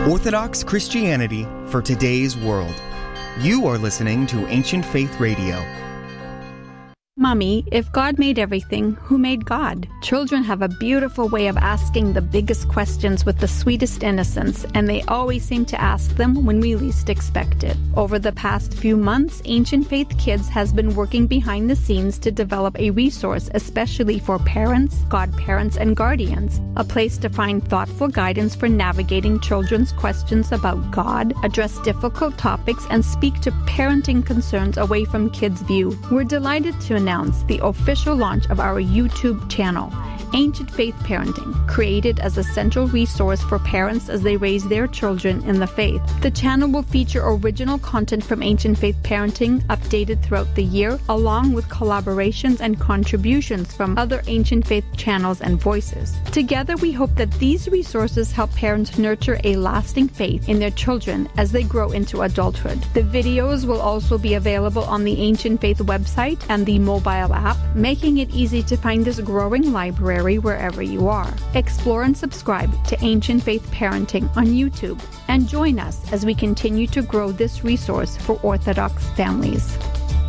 Orthodox Christianity for today's world. You are listening to Ancient Faith Radio. Mommy, if God made everything, who made God? Children have a beautiful way of asking the biggest questions with the sweetest innocence, and they always seem to ask them when we least expect it. Over the past few months, Ancient Faith Kids has been working behind the scenes to develop a resource especially for parents, godparents, and guardians, a place to find thoughtful guidance for navigating children's questions about God, address difficult topics, and speak to parenting concerns away from kids' view. We're delighted to announce the official launch of our YouTube channel, Ancient Faith Parenting, created as a central resource for parents as they raise their children in the faith. The channel will feature original content from Ancient Faith Parenting updated throughout the year, along with collaborations and contributions from other Ancient Faith channels and voices. Together, we hope that these resources help parents nurture a lasting faith in their children as they grow into adulthood. The videos will also be available on the Ancient Faith website and the mobile app, making it easy to find this growing library wherever you are. Explore and subscribe to Ancient Faith Parenting on YouTube and join us as we continue to grow this resource for Orthodox families.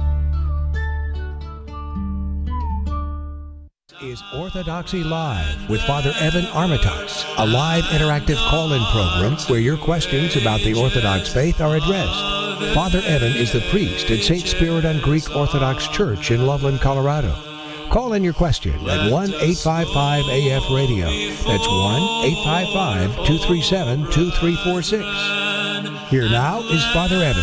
Is Orthodoxy Live with Father Evan Armitage, a live interactive call-in program where your questions about the Orthodox faith are addressed. Father Evan is the priest at St. Spiridon Greek Orthodox Church in Loveland, Colorado. Call in your question at 1-855-AF-RADIO. That's 1-855-237-2346. Here now is Father Evan.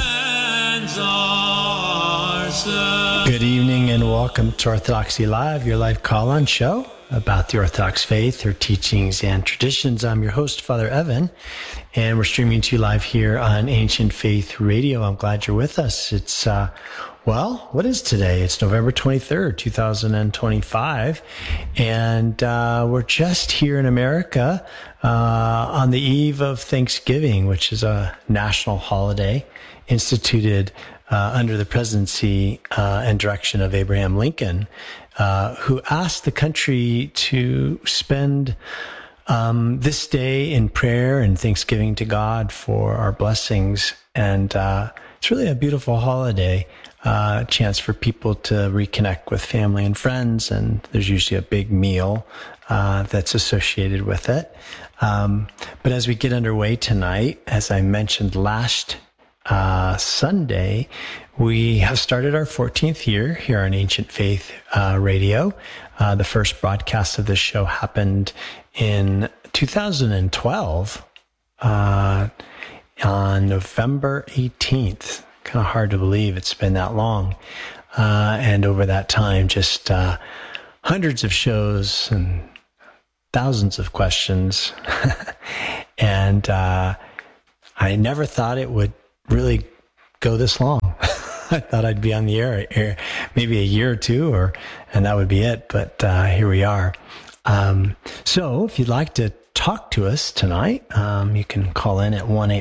Good evening and welcome to Orthodoxy Live, your live call-on show about the Orthodox faith, their teachings and traditions. I'm your host, Father Evan, and we're streaming to you live here on Ancient Faith Radio. I'm glad you're with us. It's, what is today? It's November 23rd, 2025, and we're just here in America on the eve of Thanksgiving, which is a national holiday instituted under the presidency and direction of Abraham Lincoln, who asked the country to spend this day in prayer and thanksgiving to God for our blessings. And it's really a beautiful holiday, a chance for people to reconnect with family and friends. And there's usually a big meal that's associated with it. But as we get underway tonight, as I mentioned last Sunday, we have started our 14th year here on Ancient Faith Radio. The first broadcast of this show happened in 2012 on November 18th. Kind of hard to believe it's been that long. And over that time, just hundreds of shows and thousands of questions. And I never thought it would really go this long. I thought I'd be on the air maybe a year or two, and that would be it. But here we are. So if you'd like to talk to us tonight, you can call in at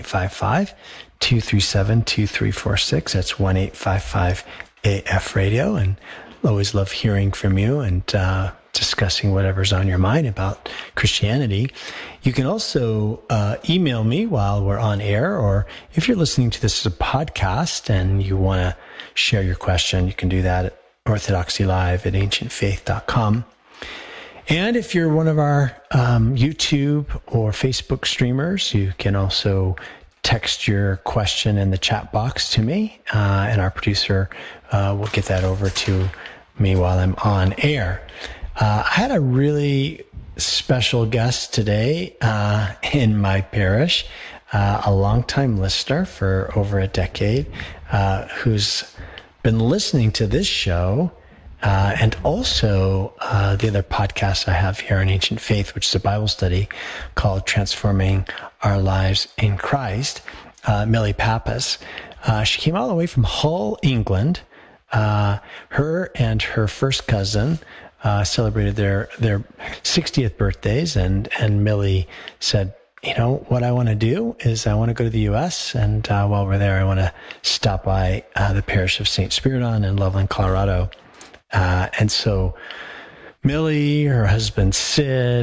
1-855-237-2346. That's 1-855-AF-RADIO. And I always love hearing from you and discussing whatever's on your mind about Christianity. You can also email me while we're on air, or if you're listening to this as a podcast and you want to share your question, you can do that at orthodoxylive@ancientfaith.com. And if you're one of our YouTube or Facebook streamers, you can also text your question in the chat box to me, and our producer will get that over to me while I'm on air. I had a really special guest today in my parish, a longtime listener for over a decade, who's been listening to this show and also the other podcast I have here on Ancient Faith, which is a Bible study called Transforming Our Lives in Christ, Millie Pappas. She came all the way from Hull, England. Her and her first cousin celebrated their 60th birthdays, and Millie said, you know, what I want to do is I want to go to the U.S., and while we're there, I want to stop by the parish of St. Spiridon in Loveland, Colorado. And so Millie, her husband Sid,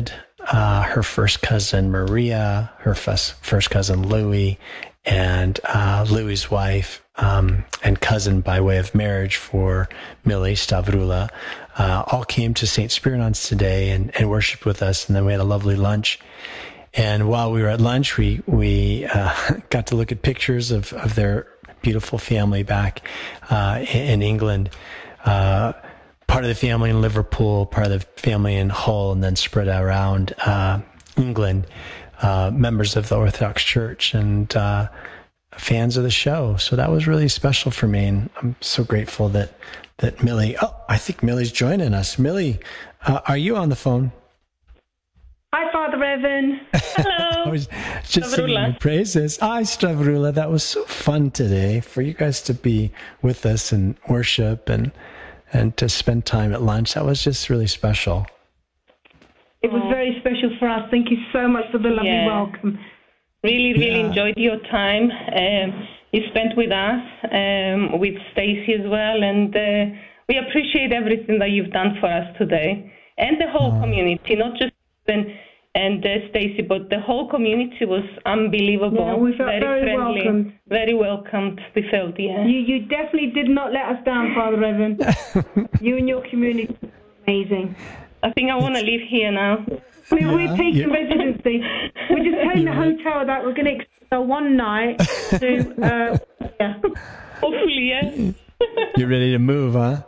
her first cousin Maria, her first cousin Louis, and Louis's wife and cousin by way of marriage for Millie Stavrula, all came to St. Spiridon's today and worshiped with us. And then we had a lovely lunch. And while we were at lunch, we got to look at pictures of their beautiful family back in England. Part of the family in Liverpool, part of the family in Hull, and then spread around England, members of the Orthodox Church and fans of the show. So that was really special for me, and I'm so grateful that Millie, I think Millie's joining us. Millie, are you on the phone? Hi, Father Evan. Hello. I was just singing your praises. Hi, Stavrula. That was so fun today for you guys to be with us and worship and to spend time at lunch. That was just really special. It was very special for us. Thank you so much for the lovely welcome. Really enjoyed your time you spent with us, with Stacy as well, and we appreciate everything that you've done for us today, and the whole community, not just and Stacy, but the whole community was unbelievable. Yeah, we felt very friendly, welcomed. Very welcomed. We felt, You definitely did not let us down, Father Evan. You and your community were amazing. I think I want to live here now. We're taking residency. We're just telling the hotel that we're going to extend one night to, Hopefully, yeah. You're ready to move, huh?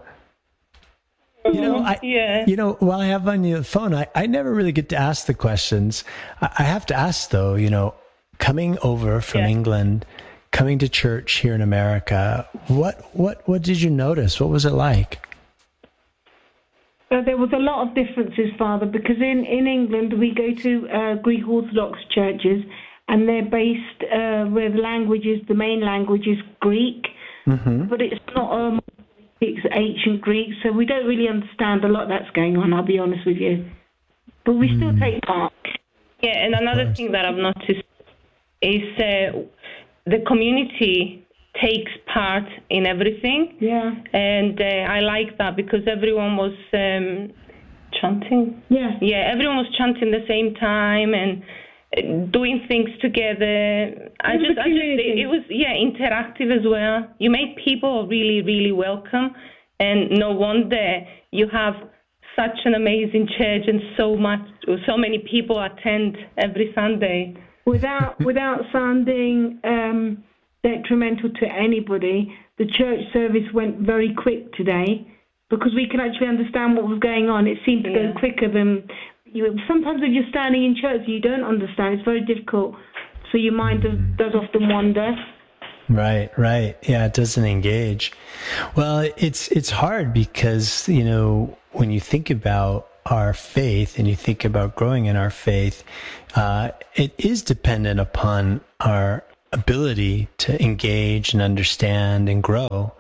While I have on the phone, I never really get to ask the questions. I have to ask, though, coming over from England, coming to church here in America, what did you notice? What was it like? There was a lot of differences, Father, because in England we go to Greek Orthodox churches, and they're based where the main language is Greek, but it's not it's ancient Greek, so we don't really understand a lot that's going on, I'll be honest with you. But we still take part. Yeah, and another thing that I've noticed is the community takes part in everything. Yeah. And I like that because everyone was chanting. Yeah. Yeah, everyone was chanting the same time and doing things together. It was interactive as well. You made people really, really welcome, and no wonder you have such an amazing church and so many people attend every Sunday. Without sounding detrimental to anybody, the church service went very quick today because we can actually understand what was going on. It seemed to go quicker than sometimes if you're standing in church, you don't understand. It's very difficult. So your mind does often wander. Right. Yeah, it doesn't engage. Well, it's hard because, when you think about our faith and you think about growing in our faith, it is dependent upon our ability to engage and understand and grow.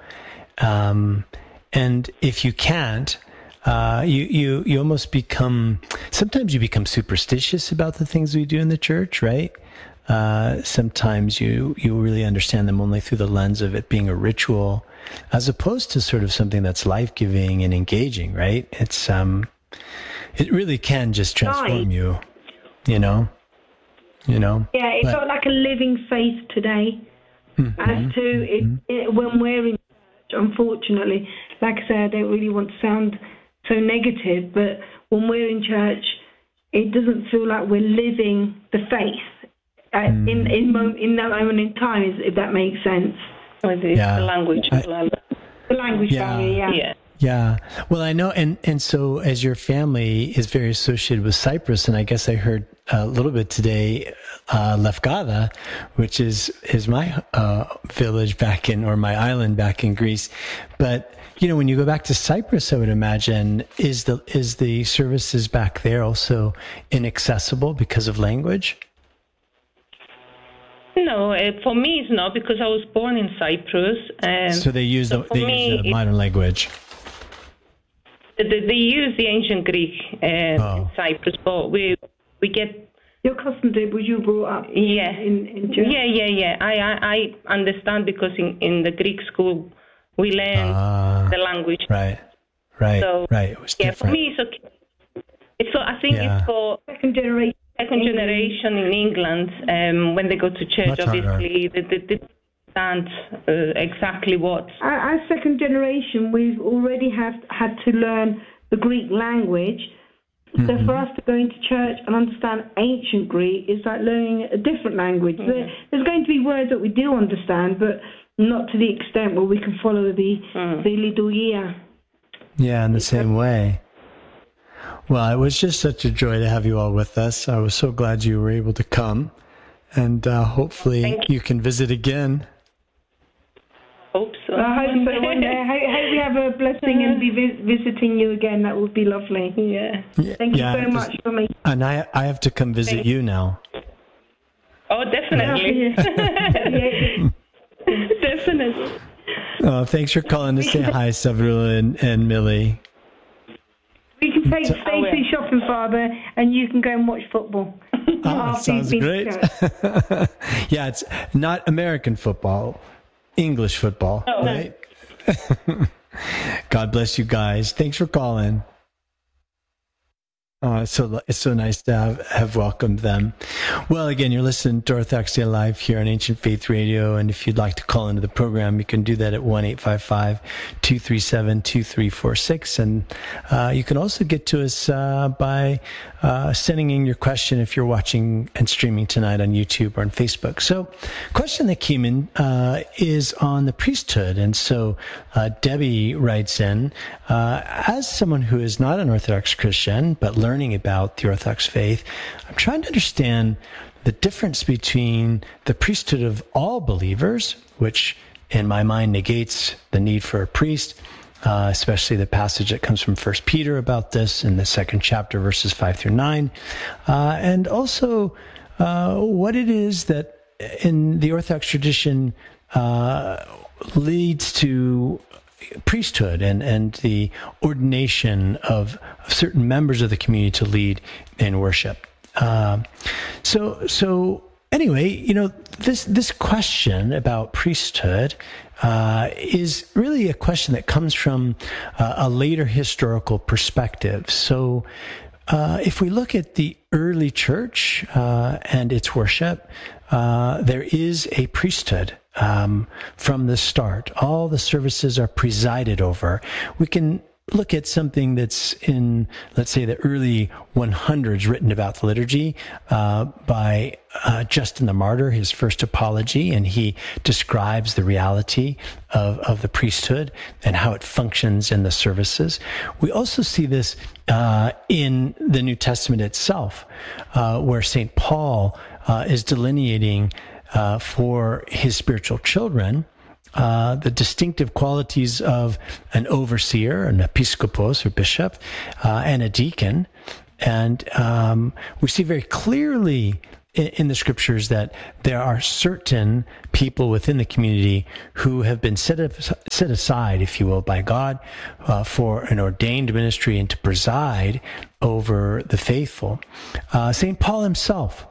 And if you can't, you almost sometimes you become superstitious about the things we do in the church, right? Sometimes you really understand them only through the lens of it being a ritual, as opposed to sort of something that's life-giving and engaging, right? It's, it really can just transform you, Yeah, it felt like a living faith today. As to it, when we're in church, unfortunately, like I said, I don't really want to sound so negative, but when we're in church, it doesn't feel like we're living the faith in that moment in time, if that makes sense. The language. The language barrier, Yeah. Well, I know, and so as your family is very associated with Cyprus, and I guess I heard a little bit today, Lefkada, which is my village or my island back in Greece. But when you go back to Cyprus, I would imagine is the services back there also inaccessible because of language? No, for me it's not, because I was born in Cyprus. So they use the modern language. They use the ancient Greek in Cyprus, but we get. Your cousin did, was you brought up in Germany? Yeah. I understand because in the Greek school we learn the language. Right. So, It was different. For me it's okay. I think it's for second generation. Second generation in England, when they go to church, Much obviously, they understand exactly what. As second generation, we've already had to learn the Greek language. So for us to go into church and understand ancient Greek is like learning a different language. There's going to be words that we do understand, but not to the extent where we can follow the liturgia. Yeah, in the same way. Well, it was just such a joy to have you all with us. I was so glad you were able to come, and hopefully you can visit again. Hope so. I hope so one day. I hope we have a blessing and be visiting you again. That would be lovely. Yeah. Thank you so much for me. And I have to come visit you now. Oh, definitely. Definitely. Oh, thanks for calling to say hi, Savrula and Millie. We can take Stacey shopping, Father, and you can go and watch football. Sounds great. Yeah, it's not American football, English football, right? God bless you guys. Thanks for calling. So it's so nice to have welcomed them. Well, again, you're listening to Orthodoxy Live here on Ancient Faith Radio, and if you'd like to call into the program, you can do that at 1-855-237-2346, and you can also get to us by sending in your question if you're watching and streaming tonight on YouTube or on Facebook. So, question that came in is on the priesthood, and so Debbie writes in, as someone who is not an Orthodox Christian but learning about the Orthodox faith, I'm trying to understand the difference between the priesthood of all believers, which in my mind negates the need for a priest, especially the passage that comes from 1 Peter about this in the 2nd chapter, verses 5-9, and also what it is that in the Orthodox tradition leads to priesthood and the ordination of certain members of the community to lead in worship. So anyway, this question about priesthood is really a question that comes from a later historical perspective. So if we look at the early church and its worship, there is a priesthood. From the start, all the services are presided over. We can look at something that's in, let's say, the early 100s written about the liturgy by Justin the Martyr, his first apology, and he describes the reality of the priesthood and how it functions in the services. We also see this in the New Testament itself, where St. Paul is delineating for his spiritual children, the distinctive qualities of an overseer, an episkopos or bishop, and a deacon. And we see very clearly in the scriptures that there are certain people within the community who have been set aside, if you will, by God for an ordained ministry and to preside over the faithful. St. Paul himself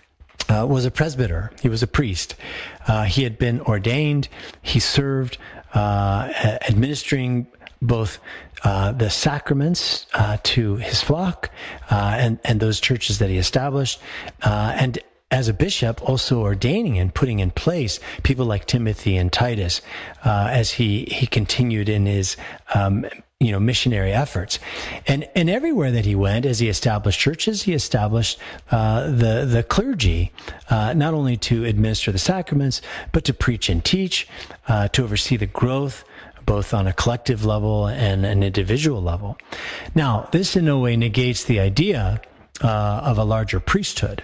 was a presbyter. He was a priest. He had been ordained. He served administering both the sacraments to his flock and those churches that he established, and as a bishop, also ordaining and putting in place people like Timothy and Titus as he continued in his missionary efforts. And everywhere that he went, as he established churches, he established the clergy, not only to administer the sacraments, but to preach and teach, to oversee the growth, both on a collective level and an individual level. Now, this in no way negates the idea of a larger priesthood.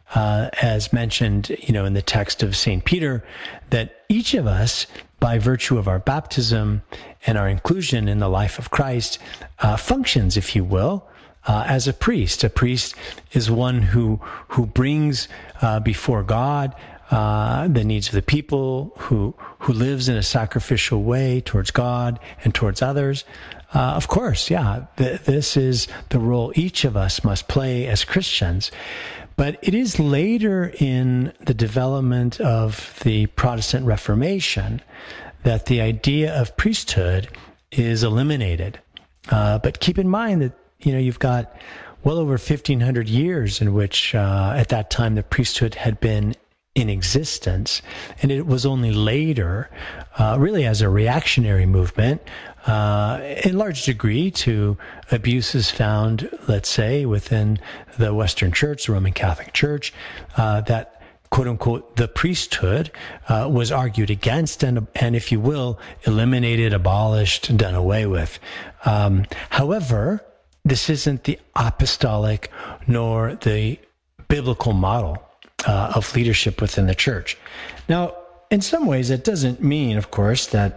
As mentioned, in the text of St. Peter, that each of us, by virtue of our baptism and our inclusion in the life of Christ, functions, if you will, as a priest. A priest is one who brings before God the needs of the people, who lives in a sacrificial way towards God and towards others. Of course, this is the role each of us must play as Christians. But it is later in the development of the Protestant Reformation that the idea of priesthood is eliminated. But keep in mind that, you've got well over 1,500 years in which at that time the priesthood had been in existence. And it was only later, really as a reactionary movement, in large degree to abuses found, let's say, within the Western Church, the Roman Catholic Church, that quote unquote, the priesthood was argued against and if you will, eliminated, abolished, done away with. However, this isn't the apostolic nor the biblical model of leadership within the church. Now, in some ways, that doesn't mean, of course, that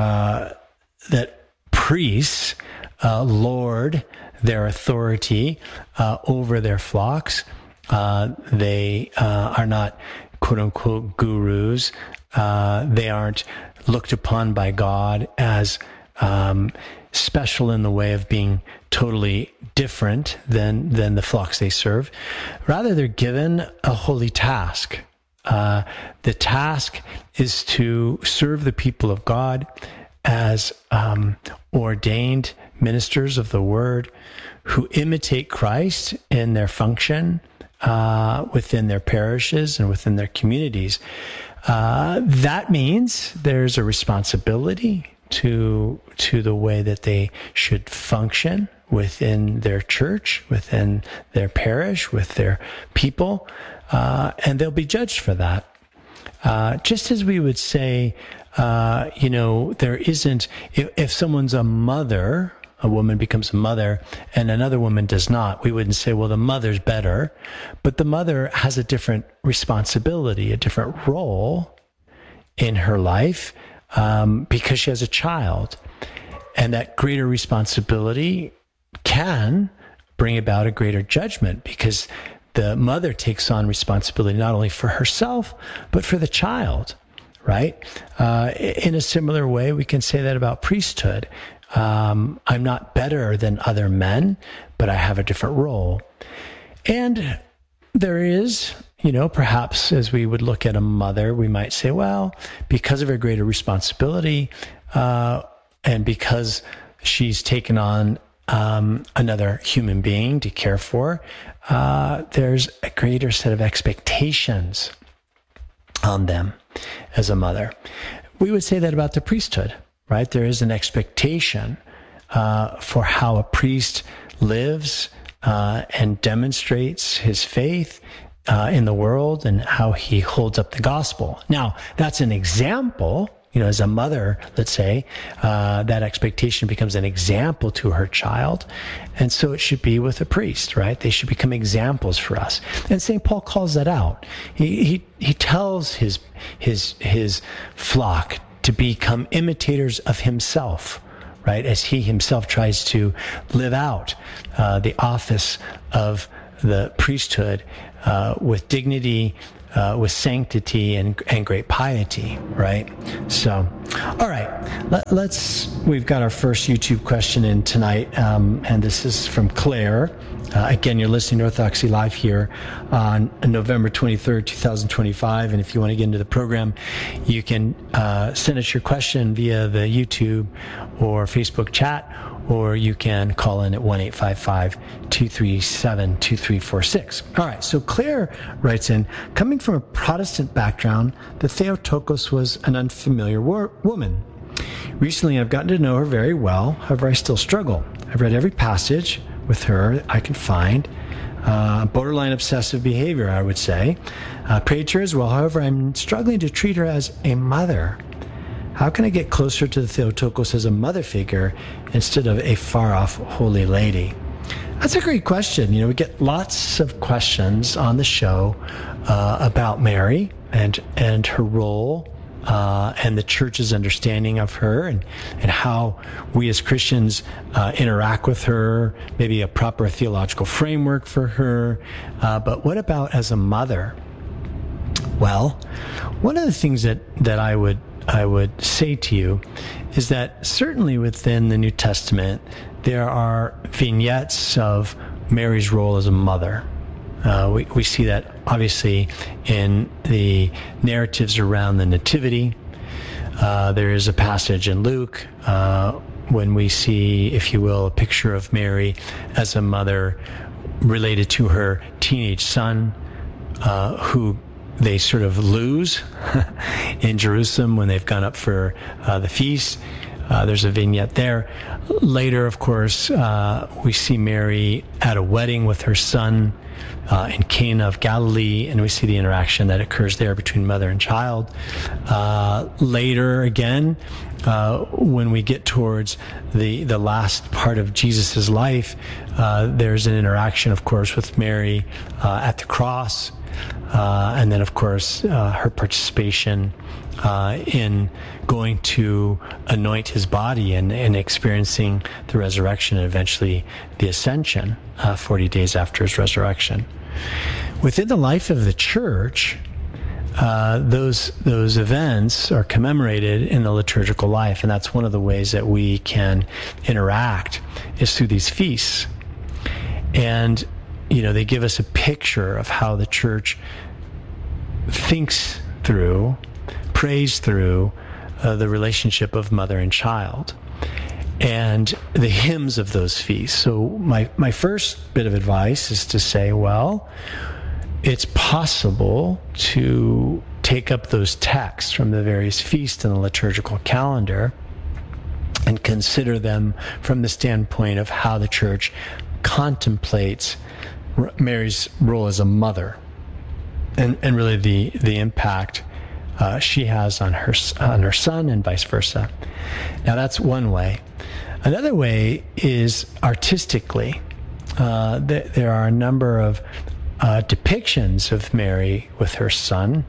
priests lord their authority over their flocks. They are not, quote unquote, gurus. They aren't looked upon by God as special in the way of being totally different than the flocks they serve. Rather, they're given a holy task. The task is to serve the people of God as ordained ministers of the word who imitate Christ in their function within their parishes and within their communities. That means there's a responsibility to the way that they should function within their church, within their parish, with their people, and they'll be judged for that. Just as we would say, there isn't, if someone's a mother, a woman becomes a mother and another woman does not, we wouldn't say, well, the mother's better, but the mother has a different responsibility, a different role in her life because she has a child. And that greater responsibility can bring about a greater judgment because the mother takes on responsibility not only for herself, but for the child, right? In a similar way, we can say that about priesthood. I'm not better than other men, but I have a different role. And there is, perhaps as we would look at a mother, we might say, well, because of her greater responsibility, and because she's taken on another human being to care for, there's a greater set of expectations on them as a mother. We would say that about the priesthood, right? There is an expectation for how a priest lives and demonstrates his faith in the world and how he holds up the gospel. Now, that's an example. As a mother, let's say, that expectation becomes an example to her child. And so it should be with a priest, right? They should become examples for us. And St. Paul calls that out. He tells his flock to become imitators of himself, right? As he himself tries to live out the office of the priesthood with dignity, with sanctity and great piety, right? So, all right, we've got our first YouTube question in tonight, and this is from Claire. Again, you're listening to Orthodoxy Live here on November 23rd, 2025, and if you want to get into the program, you can send us your question via the YouTube or Facebook chat, or you can call in at 1-855-237-2346. All right, so Claire writes in, coming from a Protestant background, the Theotokos was an unfamiliar woman. Recently, I've gotten to know her very well. However, I still struggle. I've read every passage with her I can find. Borderline obsessive behavior, I would say. Prayed to her as well. However, I'm struggling to treat her as a mother. How can I get closer to the Theotokos as a mother figure instead of a far-off holy lady? That's a great question. We get lots of questions on the show about Mary and her role and the church's understanding of her and how we as Christians interact with her, maybe a proper theological framework for her. But what about as a mother? Well, one of the things that I would say to you is that certainly within the New Testament, there are vignettes of Mary's role as a mother. We see that obviously in the narratives around the Nativity. There is a passage in Luke when we see, if you will, a picture of Mary as a mother related to her teenage son, who they sort of lose in Jerusalem when they've gone up for the feast. There's a vignette there. Later, of course, we see Mary at a wedding with her son in Cana of Galilee, and we see the interaction that occurs there between mother and child. Later, again, when we get towards the last part of Jesus' life, there's an interaction, of course, with Mary at the cross, and then, of course, her participation in going to anoint his body and experiencing the resurrection and eventually the ascension 40 days after his resurrection. Within the life of the church, those events are commemorated in the liturgical life, and that's one of the ways that we can interact is through these feasts. And, they give us a picture of how the church thinks through, prays through the relationship of mother and child and the hymns of those feasts. So my first bit of advice is to say, well, it's possible to take up those texts from the various feasts in the liturgical calendar and consider them from the standpoint of how the church contemplates Mary's role as a mother and really the impact she has on her son and vice versa. Now that's one way. Another way is artistically. There are a number of depictions of Mary with her son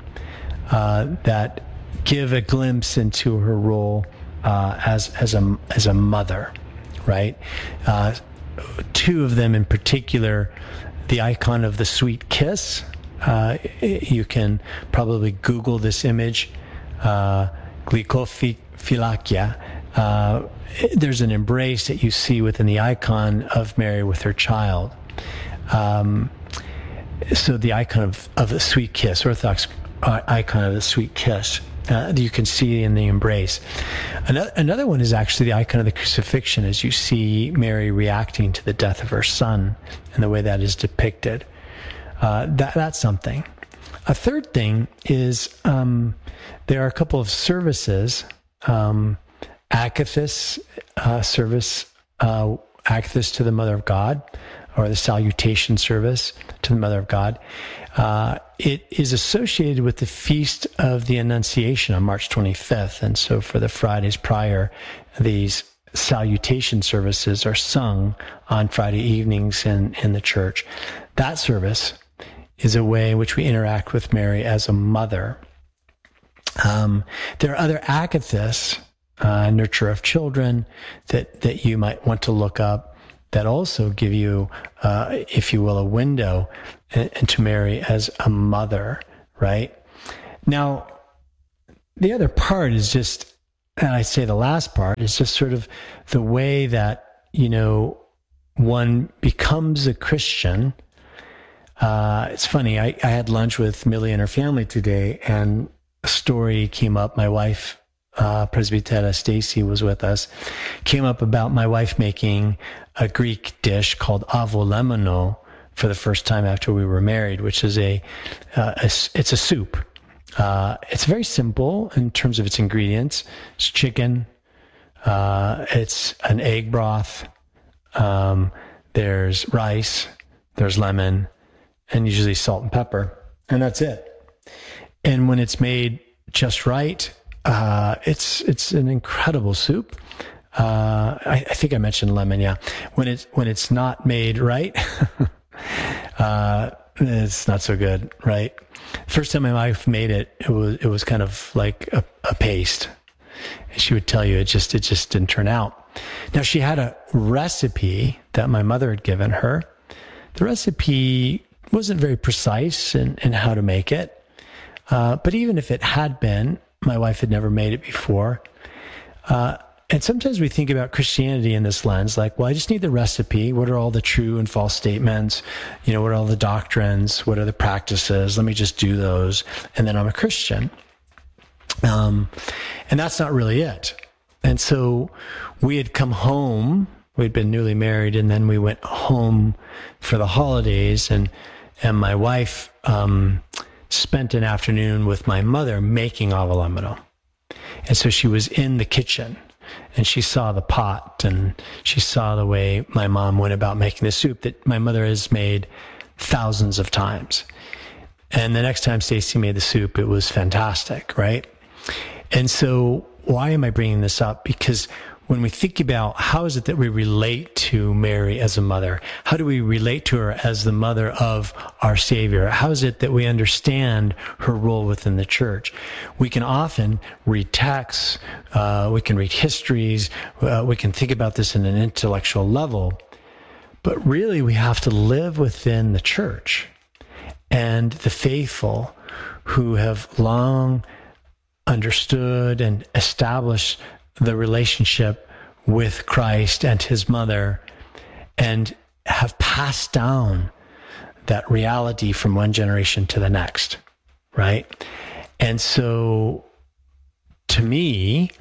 that give a glimpse into her role as a mother, right? Two of them in particular, the icon of the sweet kiss. You can probably Google this image, glycophilakia. There's an embrace that you see within the icon of Mary with her child. So the icon of the sweet kiss, Orthodox icon of the sweet kiss, you can see in the embrace. Another one is actually the icon of the crucifixion, as you see Mary reacting to the death of her son and the way that is depicted. That's something. A third thing is there are a couple of services, Akathis service, Akathis to the Mother of God, or the salutation service to the Mother of God. It is associated with the Feast of the Annunciation on March 25th. And so for the Fridays prior, these salutation services are sung on Friday evenings in the church. That service is a way in which we interact with Mary as a mother. There are other akathis, nurture of children, that you might want to look up that also give you, if you will, a window into Mary as a mother, right? Now, the other part is just, and I say the last part, is just sort of the way that, one becomes a Christian. It's funny, I had lunch with Millie and her family today, and a story came up. My wife, Presbytera Stacy, was with us, came up about my wife making a Greek dish called avolemono for the first time after we were married, which is it's a soup. It's very simple in terms of its ingredients. It's chicken. It's an egg broth. There's rice. There's lemon, and usually salt and pepper, and that's it. And when it's made just right, it's an incredible soup. I think I mentioned lemon. Yeah, when it's not made right, it's not so good, right? First time my wife made it, it was kind of like a paste, and she would tell you it just didn't turn out. Now she had a recipe that my mother had given her. The recipe wasn't very precise in how to make it, but even if it had been, my wife had never made it before. And sometimes we think about Christianity in this lens, like, well, I just need the recipe. What are all the true and false statements? What are all the doctrines? What are the practices? Let me just do those, and then I'm a Christian. And that's not really it. And so we had come home We'd been newly married, and then we went home for the holidays, and my wife spent an afternoon with my mother making avalaminal. And so she was in the kitchen, and she saw the pot, and she saw the way my mom went about making the soup that my mother has made thousands of times. And the next time Stacy made the soup, it was fantastic, right? And so why am I bringing this up? Because when we think about how is it that we relate to Mary as a mother, how do we relate to her as the mother of our Savior? How is it that we understand her role within the church? We can often read texts, we can read histories, we can think about this in an intellectual level, but really we have to live within the church and the faithful who have long understood and established the relationship with Christ and his mother, and have passed down that reality from one generation to the next, right? And so to me,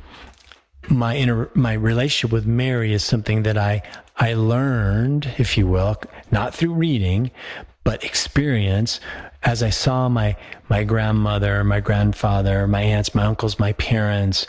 my relationship with Mary is something that I learned, if you will, not through reading, but experience, as I saw my grandmother, my grandfather, my aunts, my uncles, my parents,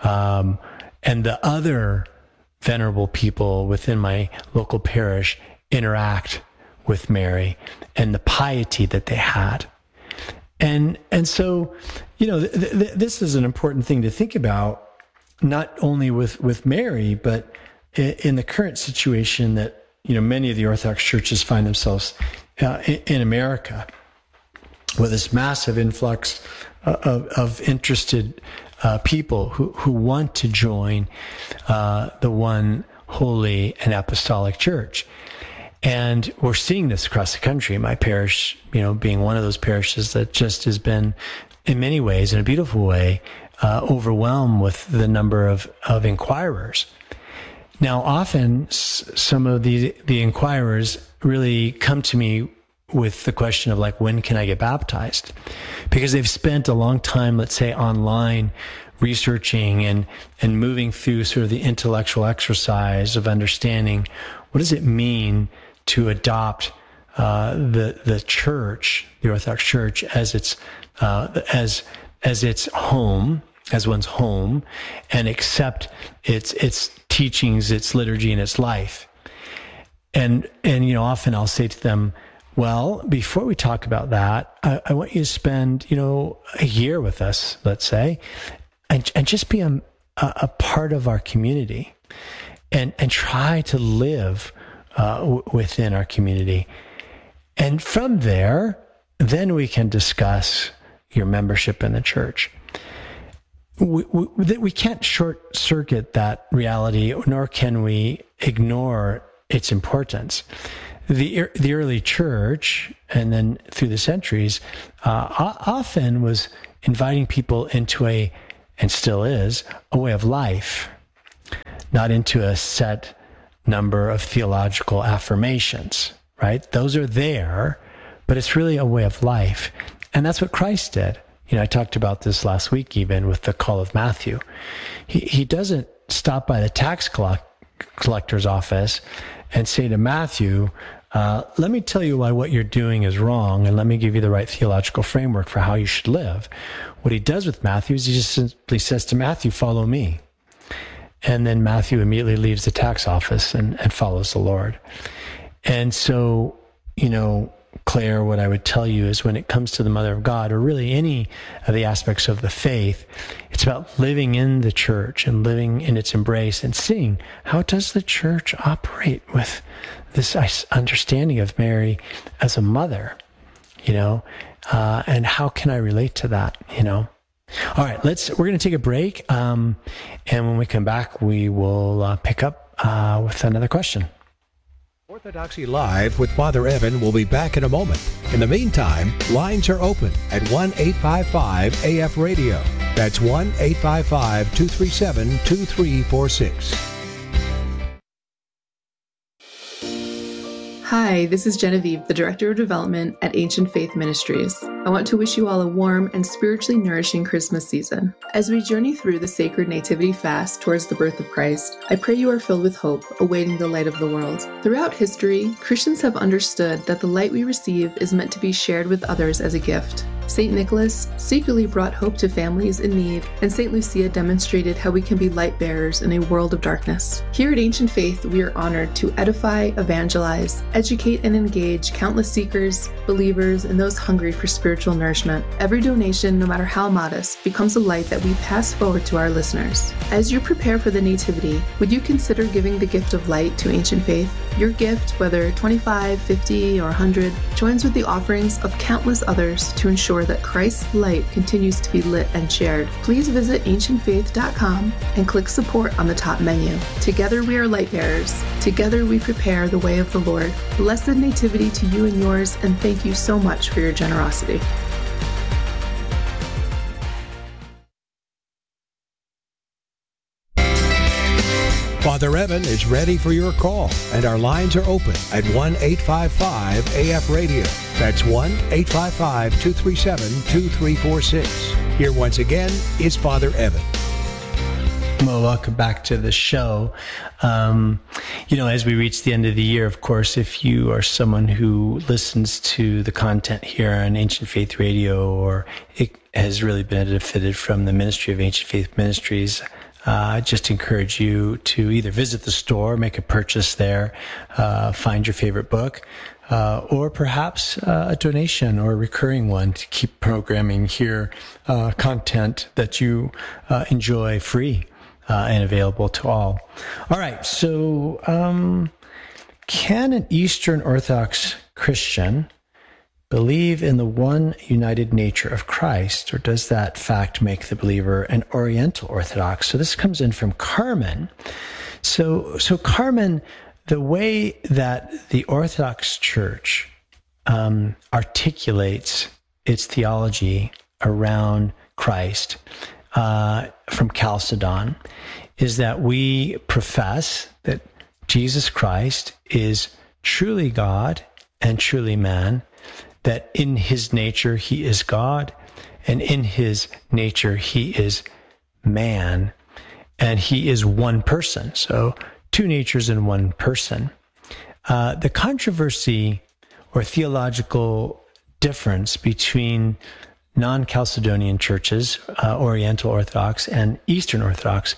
and the other venerable people within my local parish interact with Mary and the piety that they had. And so, this is an important thing to think about, not only with Mary, but in the current situation that, many of the Orthodox churches find themselves in America, with this massive influx of interested people who want to join the one holy and apostolic church. And we're seeing this across the country. My parish, being one of those parishes that just has been, in many ways, in a beautiful way, overwhelmed with the number of inquirers. Now, often some of the inquirers really come to me with the question of when can I get baptized? Because they've spent a long time, let's say, online researching and moving through sort of the intellectual exercise of understanding what does it mean to adopt the church, the Orthodox Church, as its home, as one's home, and accept its teachings, its liturgy, and its life. And often I'll say to them, well, before we talk about that, I want you to spend, a year with us, let's say, and just be a part of our community and try to live within our community. And from there, then we can discuss your membership in the church. We can't short circuit that reality, nor can we ignore its importance. The early church, and then through the centuries, often was inviting people into and still is, a way of life, not into a set number of theological affirmations, right? Those are there, but it's really a way of life. And that's what Christ did. I talked about this last week even with the call of Matthew. He doesn't stop by the tax collector's office and say to Matthew, let me tell you why what you're doing is wrong, and let me give you the right theological framework for how you should live. What he does with Matthew is he just simply says to Matthew, follow me. And then Matthew immediately leaves the tax office and follows the Lord. And so, Claire, what I would tell you is when it comes to the Mother of God, or really any of the aspects of the faith, it's about living in the church and living in its embrace and seeing how does the church operate with this understanding of Mary as a mother, and how can I relate to that, All right, we're going to take a break. And when we come back, we will pick up with another question. Orthodoxy Live with Father Evan will be back in a moment. In the meantime, lines are open at 1-855-AF Radio. That's 1-855-237-2346. Hi, this is Genevieve, the Director of Development at Ancient Faith Ministries. I want to wish you all a warm and spiritually nourishing Christmas season. As we journey through the sacred Nativity fast towards the birth of Christ, I pray you are filled with hope, awaiting the light of the world. Throughout history, Christians have understood that the light we receive is meant to be shared with others as a gift. St. Nicholas secretly brought hope to families in need, and St. Lucia demonstrated how we can be light bearers in a world of darkness. Here at Ancient Faith, we are honored to edify, evangelize, educate, and engage countless seekers, believers, and those hungry for spiritual nourishment. Every donation, no matter how modest, becomes a light that we pass forward to our listeners. As you prepare for the Nativity, would you consider giving the gift of light to Ancient Faith? Your gift, whether 25, 50, or 100, joins with the offerings of countless others to ensure that Christ's light continues to be lit and shared. Please visit ancientfaith.com and click support on the top menu. Together we are light bearers. Together we prepare the way of the Lord. Blessed Nativity to you and yours, and thank you so much for your generosity. Father Evan is ready for your call, and our lines are open at 1-855-AF-RADIO. That's 1-855-237-2346. Here once again is Father Evan. Well, welcome back to the show. As we reach the end of the year, of course, if you are someone who listens to the content here on Ancient Faith Radio, or it has really benefited from the ministry of Ancient Faith Ministries, I just encourage you to either visit the store, make a purchase there, find your favorite book, or perhaps a donation or a recurring one to keep programming here content that you enjoy free and available to all. All right, so can an Eastern Orthodox Christian believe in the one united nature of Christ, or does that fact make the believer an Oriental Orthodox? So this comes in from Carmen. So Carmen, the way that the Orthodox Church articulates its theology around Christ from Chalcedon is that we profess that Jesus Christ is truly God and truly man, that in his nature he is God, and in his nature he is man, and he is one person. So two natures in one person. The controversy or theological difference between non-Chalcedonian churches, Oriental Orthodox and Eastern Orthodox,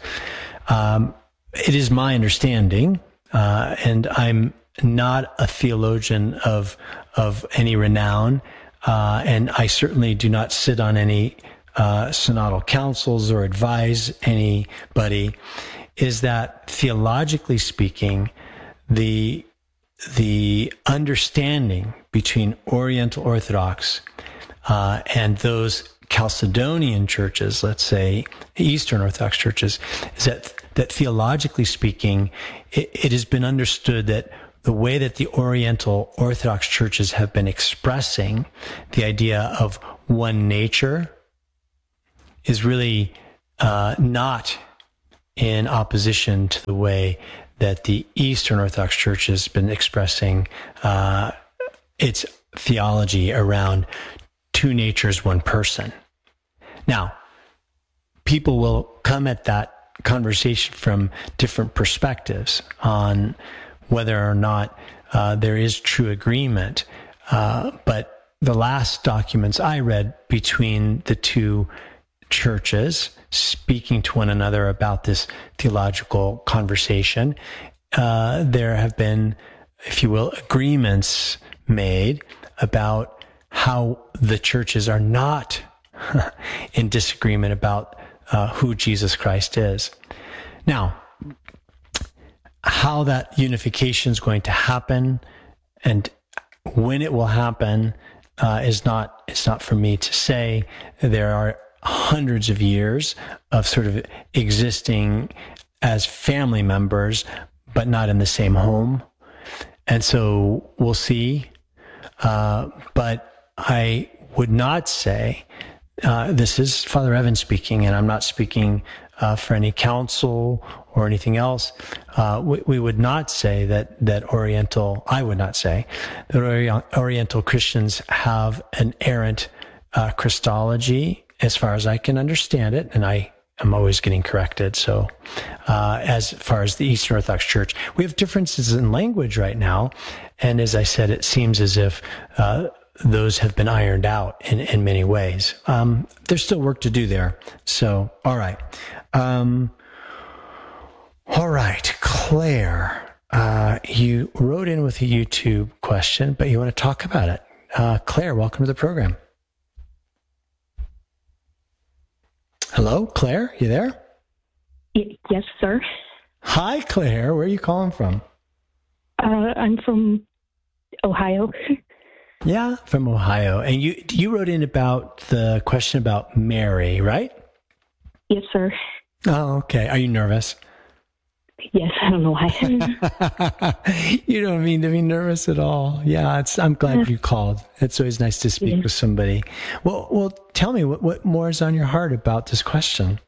it is my understanding, and I'm not a theologian of any renown, and I certainly do not sit on any synodal councils or advise anybody, is that theologically speaking, the understanding between Oriental Orthodox and those Chalcedonian churches, let's say Eastern Orthodox churches, is that theologically speaking, it has been understood that the way that the Oriental Orthodox churches have been expressing the idea of one nature is really not in opposition to the way that the Eastern Orthodox Church has been expressing its theology around two natures, one person. Now, people will come at that conversation from different perspectives on whether or not there is true agreement. But the last documents I read between the two churches speaking to one another about this theological conversation, there have been, if you will, agreements made about how the churches are not in disagreement about who Jesus Christ is. Now, how that unification is going to happen and when it will happen it's not for me to say. There are hundreds of years of sort of existing as family members, but not in the same home. And so we'll see. But I would not say, this is Father Evan speaking, and I'm not speaking for any council or anything else, we would not say that Oriental, I would not say that Oriental Christians have an errant Christology, as far as I can understand it, and I'm always getting corrected. So as far as the Eastern Orthodox Church, we have differences in language right now. And as I said, it seems as if those have been ironed out in many ways. There's still work to do there. So, all right. All right, Claire, you wrote in with a YouTube question, but you want to talk about it. Claire, welcome to the program. Hello, Claire, you there? Yes, sir. Hi, Claire. Where are you calling from? I'm from Ohio. Yeah, from Ohio. And you wrote in about the question about Mary, right? Yes, sir. Oh, okay. Are you nervous? Yes, I don't know why. You don't mean to be nervous at all. Yeah, I'm glad you called. It's always nice to speak with somebody. Well, tell me what more is on your heart about this question.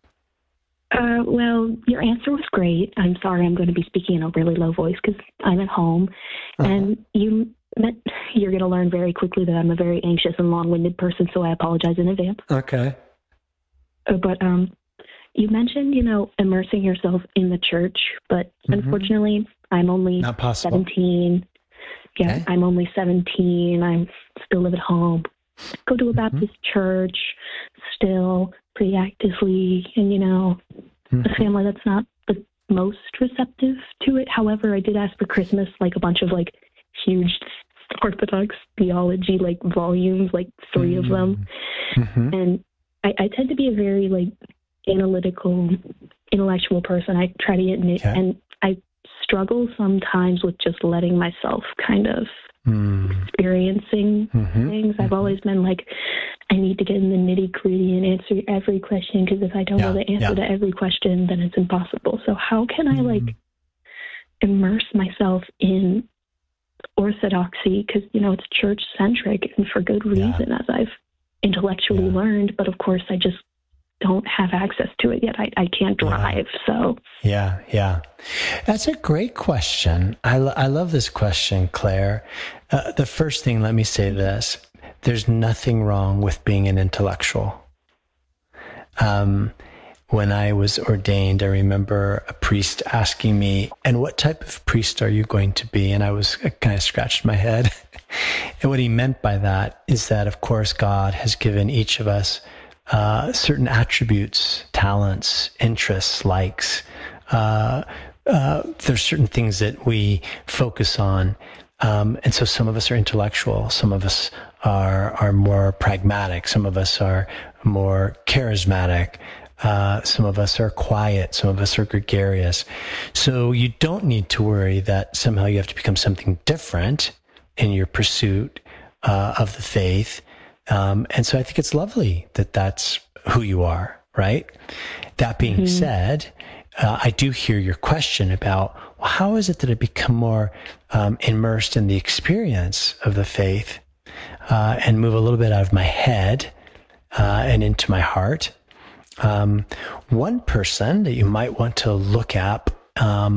Well, your answer was great. I'm sorry I'm going to be speaking in a really low voice because I'm at home. And you're going to learn very quickly that I'm a very anxious and long-winded person, so I apologize in advance. Okay. But you mentioned, immersing yourself in the church, but unfortunately, I'm only 17. Yeah, okay. I'm only 17. I still live at home. Go to a Baptist church still pretty actively, and, a family that's not the most receptive to it. However, I did ask for Christmas, a bunch of, huge Orthodox theology, volumes, 3 of them. And I tend to be a very, intellectual person. I try to admit, and I struggle sometimes with just letting myself kind of experiencing things. I've always been I need to get in the nitty-gritty and answer every question, because if I don't know the answer to every question, then it's impossible. So how can I immerse myself in Orthodoxy? Because it's church-centric, and for good reason, as I've intellectually learned, but of course I just don't have access to it yet. I can't drive, so. Yeah. That's a great question. I love this question, Claire. The first thing, let me say this. There's nothing wrong with being an intellectual. When I was ordained, I remember a priest asking me, and what type of priest are you going to be? And I kind of scratched my head. And what he meant by that is that, of course, God has given each of us certain attributes, talents, interests, likes. There's certain things that we focus on. And so some of us are intellectual. Some of us are more pragmatic. Some of us are more charismatic. Some of us are quiet. Some of us are gregarious. So you don't need to worry that somehow you have to become something different in your pursuit of the faith. And so I think it's lovely that that's who you are, right? That being said, I do hear your question about, well, how is it that I become more immersed in the experience of the faith and move a little bit out of my head and into my heart? One person that you might want to look at